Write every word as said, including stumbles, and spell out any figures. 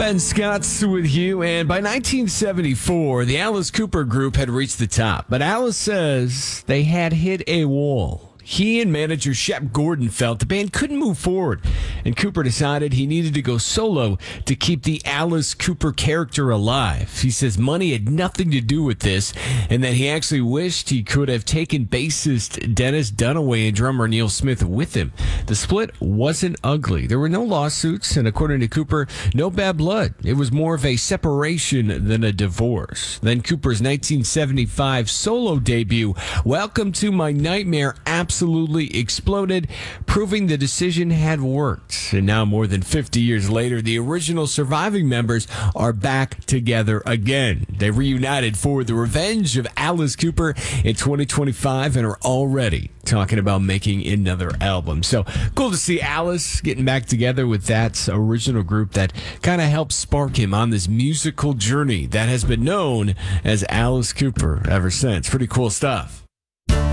Ben Scott's with you, and by nineteen seventy-four, the Alice Cooper group had reached the top, but Alice says they had hit a wall. He and manager Shep Gordon felt the band couldn't move forward, and Cooper decided he needed to go solo to keep the Alice Cooper character alive. He says money had nothing to do with this, and that he actually wished he could have taken bassist Dennis Dunaway and drummer Neil Smith with him. The split wasn't ugly. There were no lawsuits, and according to Cooper, no bad blood. It was more of a separation than a divorce. Then Cooper's nineteen seventy-five solo debut, Welcome to My Nightmare, absolutely absolutely exploded, proving the decision had worked. And now, more than fifty years later, the original surviving members are back together again. They reunited for The Revenge of Alice Cooper in twenty twenty-five and are already talking about making another album. So cool to see Alice getting back together with that original group that kind of helped spark him on this musical journey that has been known as Alice Cooper ever since. Pretty cool stuff.